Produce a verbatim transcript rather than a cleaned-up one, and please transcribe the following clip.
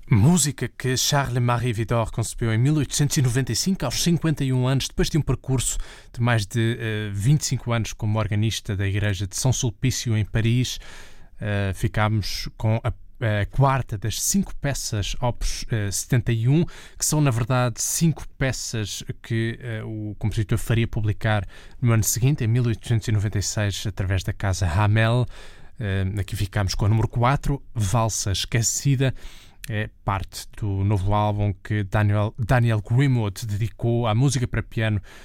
Música que Charles-Marie Widor concebeu em mil oitocentos e noventa e cinco, aos cinquenta e um anos, depois de um percurso de mais de uh, vinte e cinco anos como organista da Igreja de São Sulpício, em Paris. Uh, ficámos com a, a quarta das cinco peças Opus uh, setenta e um, que são, na verdade, cinco peças que uh, o compositor faria publicar no ano seguinte, em mil oitocentos e noventa e seis, através da Casa Hamel. Uh, aqui ficámos com a número quatro, Valsa Esquecida. É parte do novo álbum que Daniel, Daniel Grimwood dedicou à música para piano